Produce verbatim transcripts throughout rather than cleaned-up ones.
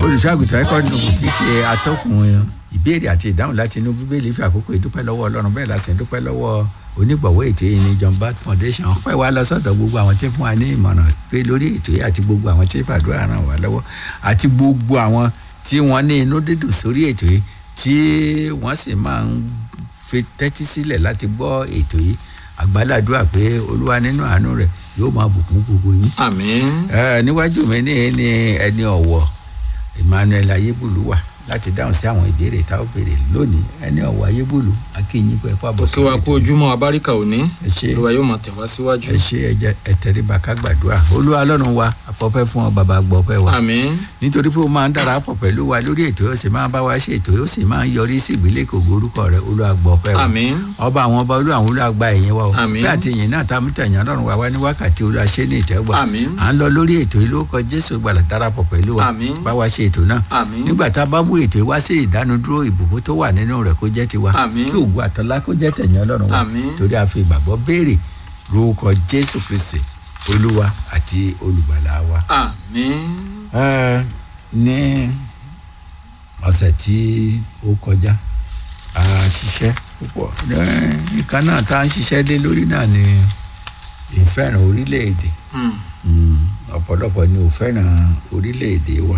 olùṣọ́àgùtàn ẹ̀kọ́ nùbù tí í ṣe atọ́kùn ìbéèrè àti ìdáhùn láti inú bíbélì fi àkókò ìdúpẹ́ lọ́wọ́ ọlọ́run bẹ́ẹ̀ la sì ń dúpẹ́ lọ́wọ́ onígbọ̀wọ́ ètò yìí ní John Bat Foundation ọpẹ́ wa lọ sọ́dọ̀ gbogbo àwọn tí ń fún wa ní ìmọ̀ràn pé lórí ètò yìí àti gbogbo àwọn tí ń fàdúrà ràn wá lọ́wọ́ àti gbogbo àwọn tí wọ́n ní inú dídùn sórí ètò yìí tí wọ́n sì máa ń fi tẹ́tí sílẹ̀ láti gbọ́ ètò yìí àgbàládùá pé olúwa nínú àánú rẹ̀ yóò máa bùkún gbogbo yín. àmín. ẹ níwájú mi ní ní ẹni ọ̀wọ̀ Emmanuel Ayébùlú wà láti dáhùn sí àwọn ìbéèrè tá a béèrè lónìí ẹni ọ̀wọ̀ Ayébùlú akínyìn pé ẹ̀kọ́ àbọ̀ sí wa kú ojúmọ́ abáríkà òní olúwa yóò máa tẹ̀ wá síwájú. ẹ ṣe ẹjẹ ẹtẹríba ká gbàdúrà olúwa ọlọ́run wa àfọpẹ́ fún ọ bàbá gbọ́pẹ́ wa. àmín. nítorí pé ó máa ń darapọ̀ pẹ̀lú wa lórí ètò yóò sì máa bá wa ṣe ètò yóò sì máa ń yọrí sí ìgbélékò orúkọ rẹ olúwa gbọ́pẹ́ wa. àmín. ọba àwọn ọba olúwa àwọn olúwa gba ẹ̀yìn wa o. àmín. bí àti ìyìn náà tá a mú tẹ̀yàn lọ́rùn wa wá ní wákàtí olúwa ṣe ní ìtẹ́wọ́gbà. àmín. à ń lọ lórí ètò yìí lórúkọ Jésù gbàlà darapọ̀ pẹ̀lú wa. àmín. bá wa ṣe ètò náà. àmín. nígbà tá a bá mú ètò yìí wá sí ìdánudúró ìbùkún tó wà nínú rẹ̀ kó jẹ́ tiwa. àmín. kí ògo àtọlá kó jẹ́ tẹ̀yàn lọ́rùn wa. àmín. torí a fi ìgbàgbọ́ béèrè lórúkọ Jésù Kristi olúwa àti olùgbàlà wa. àmín. ẹ ní ọ̀sẹ̀ tí ó kọjá a ṣiṣẹ́ púpọ̀ nǹkan náà tá a ń ṣiṣẹ́ lé lórí náà ni ìfẹ́ràn orílẹ̀-èdè ọ̀pọ̀lọpọ̀ ni ò fẹ́ràn orílẹ̀-èdè wa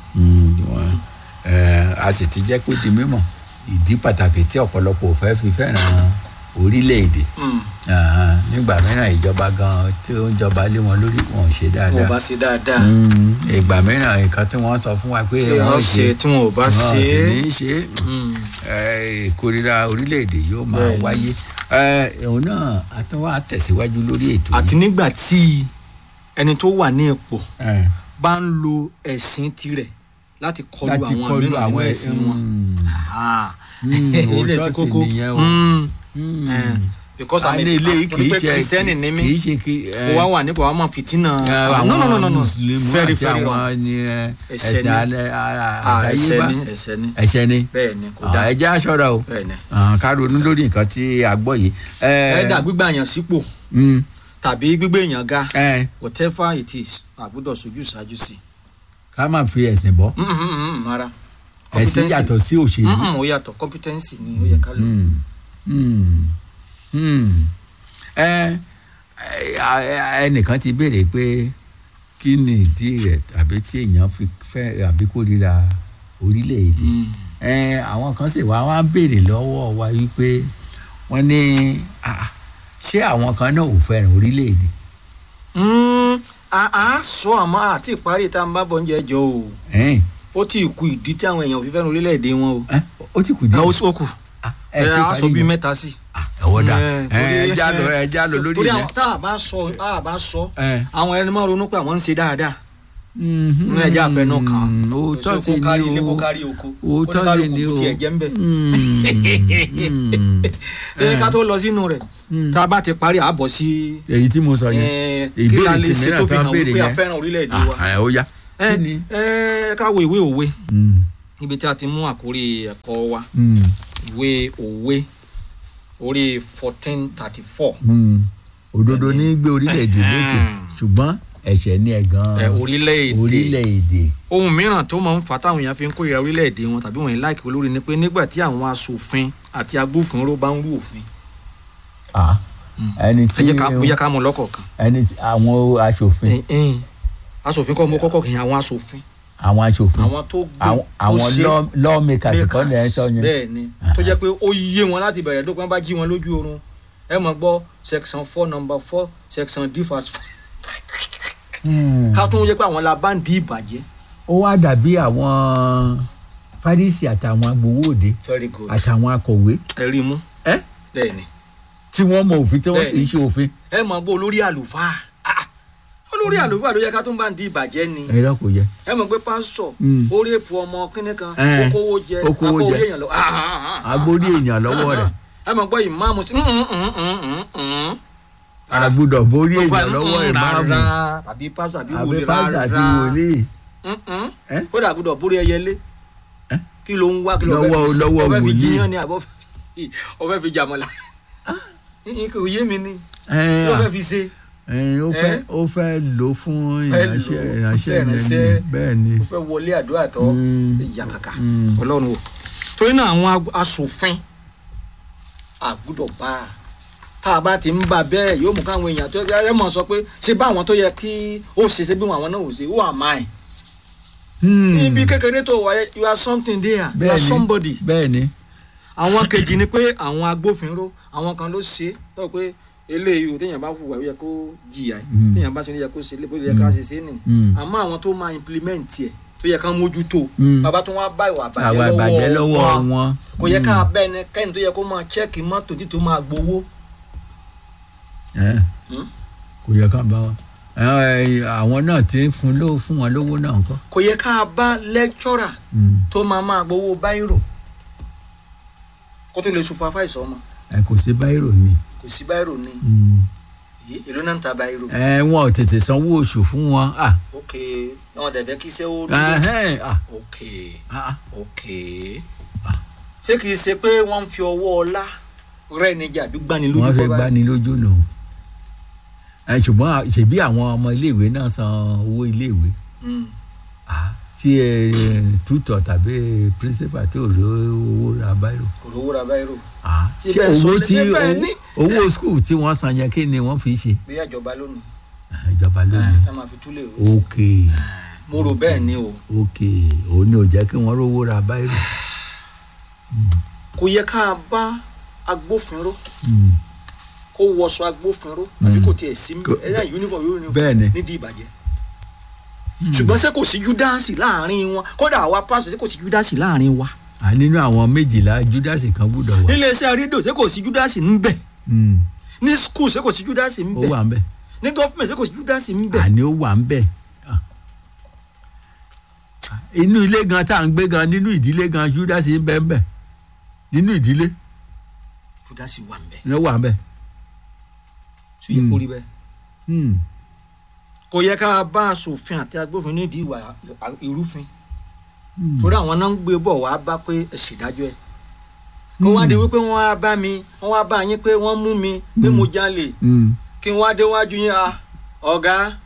a sì ti jẹ́ kó di mímọ̀ ìdí pàtàkì tí ọ̀pọ̀lọpọ̀ ò fẹ́ fi fẹ́ràn orílẹ̀-èdè nígbà mìíràn ìjọba gan tí ó ń jọba lé wọn lórí wọn ò ṣe dáadáa wọn ò bá ṣe dáadáa ìgbà mìíràn nǹkan tí wọ́n sọ fún wa pé wọ́n ṣe tí wọn ò bá ṣe wọ́n sì ní í ṣe ìkórìíra orílẹ̀-èdè yóò máa wáyé òun náà a tún wá tẹ̀síwájú lórí ètò yìí. àti nígbà tí ẹni tó wà ní ipò bá ń lo ẹ̀sìn tirẹ̀ láti kọlu àwọn mìíràn nínú ẹ̀sìn wọn ilé sí kókó because àmì ilé kìí ṣe kìrìsìtẹ́nì ní mí kò wá wà nípa àwọn fìtínà no no no no very very wrong ẹ̀ṣẹ̀ ni àdáyébá ẹ̀ṣẹ̀ ni ẹ̀ṣẹ̀ ni bẹ́ẹ̀ ni kò dáa ẹ jẹ́ á ṣọ́ra o ká ronú lórí nǹkan tí a gbọ́ yìí. ẹ̀dá gbígbà yàn sípò tàbí gbígbé èèyàn ga whatever it is àgbọ́dọ̀ sojú ṣáájú sí. ká má fi ẹ̀sìn bọ́. rárá ẹ̀sìn yàtọ̀ sí òṣèlú. ó yàtọ̀ competency ni ó yẹ ká lò. ẹnìkan ti béèrè pé kí ni ìdí rẹ̀ tàbí tí èèyàn fi fẹ́ àbí kórìíra orílẹ̀-èdè. àwọn kan sì wá wá béèrè lọ́wọ́ wa wípé wọ́n ní ṣé àwọn kan náà ò fẹ́ràn orílẹ̀-èdè. a sọ àmọ́ àti ìparí tá a ń bá bọ̀ oúnjẹ jọ o ó ti kù ìdí tí àwọn èèyàn fi fẹ́ràn orílẹ̀-èdè wọn o. ó ti kù díẹ̀. ó kù ẹ á sọ bíi mẹ́ta sí. ẹ̀wọ́ dà ẹ já lọ ẹ já lọ lórí torí yẹn. tá a bá sọ tá a bá sọ àwọn ẹni máa ronú pé àwọn ń ṣe dáadáa ní ẹjẹ àfẹnú kan òótọ́ sí ni o òótọ́ sí ni o ẹ ká tó lọ sínú rẹ̀ tá a bá ti parí àbọ̀ sí. èyí tí mo sọ yẹn ìbéèrè tí mìíràn tó ń béèrè yẹn kí a fẹ́ràn orílẹ̀-èdè wa. ó yá. ẹ ká wo ìwé òwe níbi tí a ti mú àkórí ẹ̀kọ́ wa ìwé òwe orí fourteen thirty four. òdodo ní gbé orílẹ̀-èdè lékè ṣùgbọ́n ẹ̀ṣẹ̀ ní ẹ̀gàn orílẹ̀-èdè. orílẹ̀-èdè. ohun mìíràn tó máa ń fa táwọn èèyàn fi ń kórìíra orílẹ̀-èdè wọn tàbí wọ́n ń láìkí olórí ni pé nígbà tí àwọn aṣòfin àti agbófinró bá ń rú òfin. ẹni tí ẹ jẹ́ ká mú lọ́kọ̀ọ̀kan. ẹni tí àwọn aṣòfin. aṣòfin kọ́ mọ́ kọ́kọ́ kìí àwọn aṣòfin. àwọn aṣòfin àwọn tó gbé àwọn lawmakers kọ́ ni ẹ sọ yẹn. bẹ́ẹ̀ ni tó jẹ́ pé ó yé wọn láti bẹ̀rẹ̀ dókun bá jí wọn lójú oorun ẹ mọ̀ gbọ́ section four number four section d verse four. ká tún yẹ pé àwọn la bá ń di ìbàjẹ́. ó wá dàbí àwọn Fárísì àtàwọn agbowó òde àtàwọn akọ̀wé. ẹ rí mú bẹ́ẹ̀ ni. tí wọ́n mọ òfin tí wọ́n sì ń ṣe òfin. ẹ mọ̀ gbọ́ olórí àlùfáà olórí àlùfáà ló yẹ ká tún bá ń di ìbàjẹ́ ni. ẹ lọ kò yẹ. ẹ mọ̀ pé pásítọ̀ orí èpò ọmọ kínní kan okòwò jẹ agbórí èèyàn lọ. agbórí èèyàn lọ́wọ́ rẹ̀. ẹ mọ̀ gbọ́ ìmáàmù sí. àgbùdọ̀ borí èèyàn lọ́wọ́ ìmáàmù. àbí pásítọ̀ àbí àbí pásítọ̀ àti wòlíì. kódà àgbùdọ̀ borí ẹyẹlé kí ló ń wá kí ló fẹ́ fi jiyàn ni àbọ̀ fẹ́ fi jàmọ̀lá kò yé mi ni kí ló fẹ́ fi ṣe. ó fẹ́ ó fẹ́ lò fún ìránṣẹ́ ìránṣẹ́ yẹn bẹ́ẹ̀ ni. ó fẹ́ wọlé àdúrà tó ìyá kàkà ọlọ́run o. torí náà àwọn aṣòfin àgùdọ̀ bá a tá a bá ti ń bá bẹ́ẹ̀ yóò mú káwọn èèyàn tó ẹ mọ̀ sọ pé ṣé báwọn tó yẹ kí ó ṣe ṣe bí àwọn náà ò ṣe ó àmà ẹ̀. níbi kékeré tó wáyé you are something there you are somebody. bẹ́ẹ̀ ni. àwọn kejì ni pé àwọn agbófinró àwọn kan ló ṣe tó pé eléyìí o téèyàn bá fùwà ó yẹ kó jìyà téèyàn bá ṣe ó yẹ kó ṣe ó yẹ ká ṣe ṣe nì àmọ́ àwọn tó máa implement ẹ̀ tó yẹ ká mójútó bàbá tó wá bá ìwà àbàjẹ́ lọ́wọ́ wọn kò yẹ ká bẹ́ẹ̀ ni kẹ́ni tó yẹ kó máa chẹ́ẹ̀kì mọ́tò tí tó máa gbowó. kò yẹ ká bá wọn àwọn náà ti ń fún lówó fún wọn lówó náà ńkọ́. kò yẹ ká bá lecturer tó máa máa gbowó báírò kó tó lè supervise ọmọ. ẹ kò sí báírò ni. kò sí báírò ni. èló náà ń ta báírò. ẹ wọn ò tètè sanwó oṣù fún wọn. ok wọn dẹ̀dẹ̀ kí iṣẹ́ ó rí. ok ok ṣé kìí ṣe pé wọ́n ń fi ọwọ́ ọlá rẹ̀ níjà àbí gbani lójú. wọ́n fẹ́ gbani lójú nù. ẹ ṣùgbọ́n ṣèbí àwọn ọmọ iléèwé náà san owó iléèwé. tí ẹ tutọ tàbí principal tí ò rí owó ra báírò. kò rówó ra báírò. ṣé owó tí owó school tí wọ́n san yẹn kí ni wọ́n fi ṣe. bí ìjọba lónìí. ìjọba lónìí. tá a máa fi túlẹ̀ o. ok mo rò bẹ́ẹ̀ ni o. ok òun ni ò jẹ́ kí wọ́n rówó ra báírò. kò yẹ ká bá agbófinró kó wọṣọ agbófinró àbí kò tiẹ̀ sí ẹ̀yà uniform uniform nídìí ìbàjẹ́. ṣùgbọ́n ṣé kò sí júdásì láàrin wọn kódà àwa pásítọ̀ ṣé kò sí júdásì láàrin wa. à nínú àwọn méjìlá júdásì kan gbúdọ̀ wà. nílé iṣẹ́ rédíò ṣé kò sí júdásì ńbẹ̀. ní skul ṣé kò sí júdásì ńbẹ̀. ó wà ńbẹ̀. ní gọ́fìmẹ̀ntì ṣé kò sí júdásì ńbẹ̀. àní ó wà ńbẹ̀. inú ilé gan tá à ń gbé gan nínú ìdílé gan júdásì ńbẹ̀ ńbẹ̀ nínú ìdílé. júdásì wà ńbẹ̀. ní ó wà ńbẹ̀. ṣé yẹ kó rí bẹ́ẹ̀. kò yẹ ká bá aṣòfin àti agbófinró nídìí ìwà ìrúfin torí àwọn náà ń gbé bọ̀ wá bá pé ẹ ṣèdájọ́ ẹ̀ kó wá dé wípé wọ́n á bá mi wọ́n wá bá yín pé wọ́n mú mi pé mo jalè kí n wá déwájú yín a ọ̀gá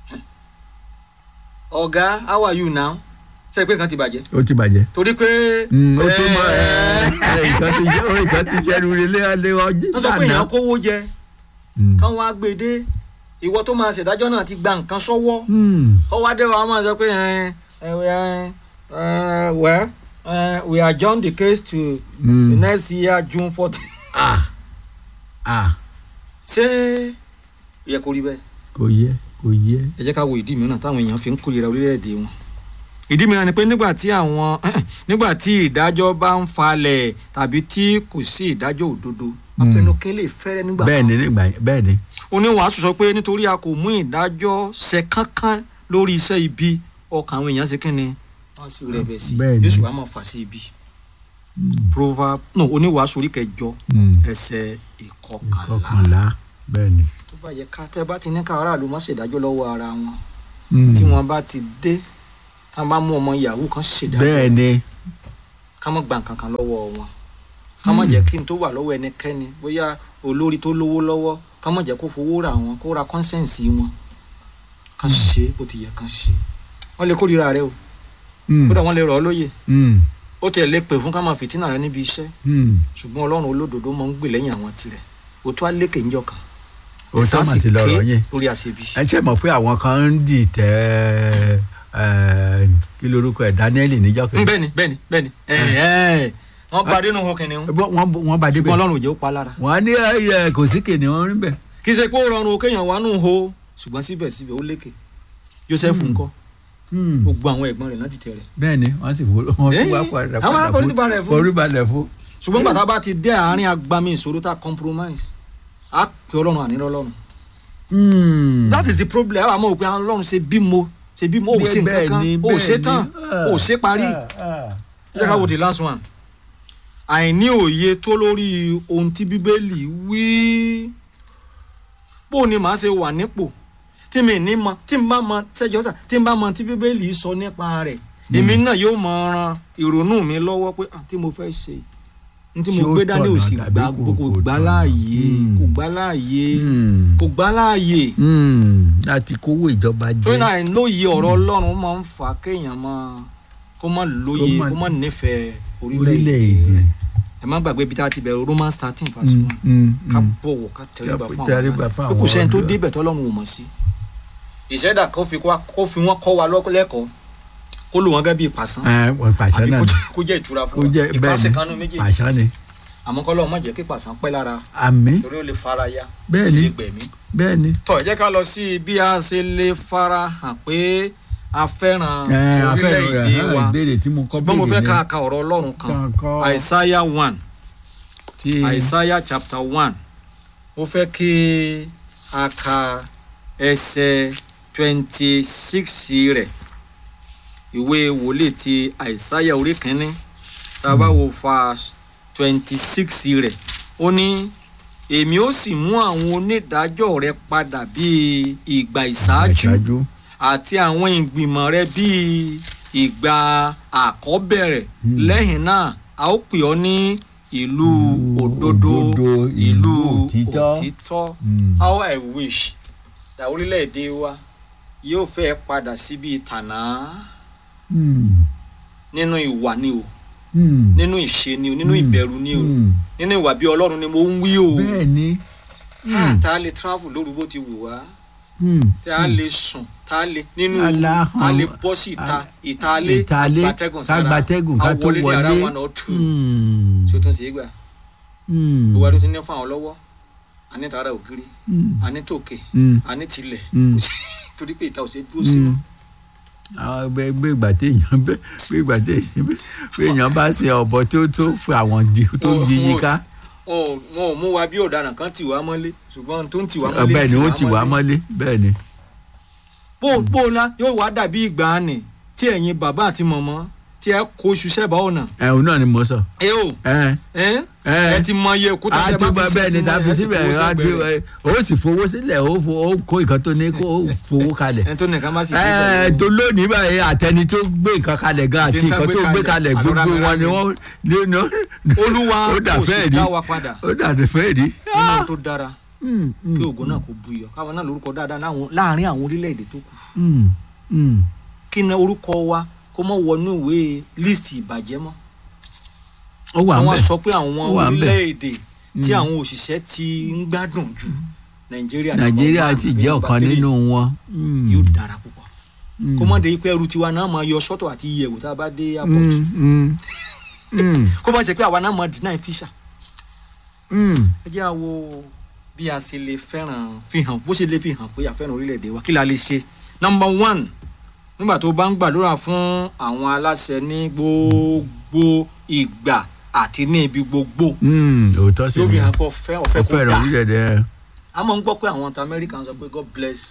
ọ̀gá how are you now ṣe pé nǹkan ti bàjẹ́. ó ti bàjẹ́. torí pé. ó tún mọ nǹkan ti jẹ́ nǹkan ti jẹ́ rúre alẹ́ ọjọ́. wọ́n sọ pé èèyàn kówó jẹ káwọn á gbé dé ìwọ tó máa ṣèdájọ́ náà ti gba nǹkan sọ́wọ́ kọ́ wá dé wa máa sọ pé well uh, we adjourn the case to mm. the next year June fourteen. ah ah. ṣé yẹ kó rí bẹ́ẹ̀. kò yẹ kò yẹ. ẹ jẹ́ ká wo ìdí mìíràn táwọn èèyàn fi ń kórìíra orílẹ̀-èdè wọn. ìdí mìíràn ni pé nígbà tí àwọn nígbà tí ìdájọ́ bá ń falẹ̀ tàbí tí kò sí ìdájọ́ òdodo afẹnukẹ́ lè fẹ́rẹ́ nígbà kan. bẹ́ẹ̀ ni nígbà bẹ́ẹ̀ ni. oníwàásù sọ pé nítorí a kò mú ìdájọ́ ṣe kankan lórí iṣẹ́ ibi ọkàn àwọn èèyàn ṣe kí ni wọ́n sì rẹ̀ bẹ̀ sí Jésù wa máa fà sí ibi. proverb no oníwàásù orí kẹjọ ẹsẹ̀ ìkọkànlá. bẹ́ẹ̀ ni. tó bá yẹ ká tẹ́ bá ti ní ká aráàlú má ṣèdájọ́ lọ́wọ́ ara wọn tí wọ́n bá ti dé tá a bá mú ọmọ yahoo kan ṣèdájọ́. bẹ́ẹ̀ ni. ká má gba nǹkan kan lọ́wọ́ wọn ká má jẹ́ kí n tó wà lọ́wọ́ ẹnikẹ́ni bóyá olórí tó lówó lọ́wọ́ ká má jẹ́ kó fowó ra wọn kó ra kọ́nsẹ̀nsì wọn ká ṣe bó ti yẹ ká ṣe wọ́n lè kórìíra rẹ o kódà wọ́n lè rọ̀ ọ́ lóye ó tẹ̀ lè pè fún ká máa fìtínà rẹ níbi iṣẹ́ ṣùgbọ́n ọlọ́run olódodo máa ń gbè lẹ́yìn àwọn tirẹ̀ o tó alékè ńjọ kan o tó mà sí lọ́rọ̀ yẹn lórí àṣebí. ẹ ṣe mọ̀ pé àwọn kan ń dìtẹ̀ kí lorúkọ ẹ̀ Daniel níjọ́ kan. bẹ́ẹ̀ni bẹ́ẹ̀ni bẹ́ẹ̀ni wọ́n bá dénú hó kìnìún. wọ́n bá débẹ̀. ṣùgbọ́n ọlọ́run ò jẹ́ ó pa lára. wọ́n á ní ẹ kò sí kìnìún níbẹ̀. kì í ṣe pé ó rọrùn o kéèyàn wà nù hó ṣùgbọ́n síbẹ̀síbẹ̀ ó lékè. Joseph ńkọ́ gbogbo àwọn ẹ̀gbọ́n rẹ̀ náà ti tẹ̀ rẹ̀. bẹ́ẹ̀ni wọ́n sì wọ́n tún wá padà padà fún foríbalẹ̀ fún. ṣùgbọ́n gbàtà bá ti dé àárín agbami ìṣòro tá compromise á pè ọlọ́run àní lọ́lọ́run. that is the problem àwọn àmọ́ òpin ọlọ́run ṣe bímọ ṣe bímọ ò ṣe nǹkan kan ò ṣe tán ò ṣe parí. ẹ jẹ́ ká wo the last one. àìní òye tó lórí ohun tí bíbélì wí bó ni màá ṣe wà nípò tí mi ní mọ tí n bá mọ ṣẹjọ sà tí n bá mọ tí bíbélì sọ nípa rẹ̀ èmi náà yóò mọ ran ìrònú mi lọ́wọ́ pé àti mo fẹ́ ṣe n tí mo gbé dání ò sì gbà kò gbà láàyè kò gbà láàyè kò gbà láàyè. láti kówó ìjọba jẹ. torí náà lóye ọ̀rọ̀ Ọlọ́run máa ń fà kéèyàn máa kó má lóye kó má nífẹ̀ẹ́ orílẹ̀-èdè. ẹ má gbàgbé bí tá a ti bẹ̀rẹ̀ Romans thirteen verse one ká bọ̀wọ̀ ká tẹríba fún àwọn ọmọ kò sẹ́ni tó débẹ̀ tọ́lọ́run ò mọ̀ sí. ìṣẹ̀dá kó fi wọ́n kọ́ wa lẹ́kọ̀ọ́ kó lò wọ́n gẹ́gẹ́ bí ìpàsán àbí kó jẹ́ ìtura fún wa ìkànsẹ̀ kanú méjèèjì àmọ́ kọ́ lọ́wọ́ má jẹ́ kí ìpàsán pẹ́ lára torí ó lè fara ya ó lè gbẹ̀mí. bẹ́ẹ̀ni. tọ́ ẹ jẹ́ ká lọ sí bí a ṣe lè fara hàn pé a fẹ́ràn orílẹ̀-èdè wa ṣùgbọ́n mo fẹ́ ká ka ọ̀rọ̀ Ọlọ́run kan Isaiah one Isaiah chapter one mo fẹ́ kí a ka ẹsẹ̀ twenty six rẹ̀ ìwé wòlíì ti Àìsáyà orí kìíní tá a bá wo verse twenty six rẹ̀ ó ní èmi ó sì mú àwọn onídàájọ́ rẹ padà bíi ìgbà ìṣáájú àti àwọn ìgbìmọ̀ rẹ bíi ìgbà àkọ́bẹ̀rẹ̀ lẹ́yìn náà a ó pè ọ́ ní ìlú òdodo ìlú òtítọ́. How I wish that orílẹ̀-èdè wa yóò fẹ́ padà síbi ìtànà. nínú ìwà ni o nínú ìṣe ni o nínú ìbẹ̀rù ni o nínú ìwà bí Ọlọ́run ni mo ń wí o. bẹ́ẹ̀ni. tá a lè travel lóru bó ti wù wá tá a lè sùn tá a lè nínú a lè bọ́ sí ìta ìtàlé àgbàtẹ́gùn sára àwọlé ní ara one or two tí o tún ṣe é gbà. gbogbo adó ti ní fún àwọn lọ́wọ́ àní tààrà ògiri àní tòkè àní tilẹ̀ torí pé ìta ò ṣe dúró sí i. àwọn gbé ìgbà téèyàn gbé ìgbà téèyàn bá ṣe ọ̀bọ tó tó fún àwọn tó ń yí ká. wọn ò mú wa bí ọ̀daràn kan tì wá mọ́lé ṣùgbọ́n tó ń tì wá mọ́lé bẹ́ẹ̀ ni ó tì wá mọ́lé bẹ́ẹ̀ ni. bó bó ná yóò wá dàbí ìgbà ni tí ẹ̀yin bàbá àti mọ̀mọ́ tí ẹ kó oṣù sẹ́bà ọ̀nà. ẹ òun náà ni mo sọ. ẹ o ẹ ẹ ti mọ iye òkúta tẹ bá fi sí ti mọ ẹ sì fowó sẹ́gbẹ̀rẹ̀. ó sì fowó sílẹ̀ ó kó nǹkan tó ní kó fowó kalẹ̀. ẹ tó nìkan má sì fi bẹ́ẹ̀. ẹ tó lónìí báyìí àtẹni tó gbé nǹkan kalẹ̀ gan àti nǹkan tó gbé kalẹ̀ gbogbo wọn ni wọ́n ní. Olúwa kò sì dá wa padà. ó dà fẹ́ rí. nínú tó dára kí ògo náà kò buyọ̀ káwọn náà lórúkọ dáadáa láàárín àwọn orílẹ̀-èdè tó kù. kí ni orúkọ wa kó mọ wọnú ìwé líìsì ìbàjẹ́ mọ́. ó wà ńbẹ̀. wọ́n sọ pé àwọn orílẹ̀-èdè tí àwọn òṣìṣẹ́ ti ń gbádùn jù nàìjíríà nàìjíríà ti jẹ́ ọ̀kan nínú wọn. yóò dára púpọ̀. kó mọ̀ dé pé ẹrù tiwa náà máa yọ sọ́tọ̀ àti iyẹ̀wò tá a bá dé airport. kó mọ̀ ṣe pé àwa náà máa deny fíṣà. ẹ jẹ́ àwo bí a ṣe lè fẹ́ràn fi hàn bó ṣe lè fi hàn pé a fẹ́ràn orílẹ̀-èdè wa kí la lè ṣe. number one nígbà tó bá ń gbàdúrà fún àwọn aláṣẹ ní gbogbo ìgbà àti ní ibi gbogbo. òótọ́ sí ni yóò fi hàn pé ọ̀fẹ́ ọ̀fẹ́ kò dáa. orílẹ̀-èdè. a máa ń gbọ́ pé àwọn ta Amẹ́ríkà ń sọ pé God bless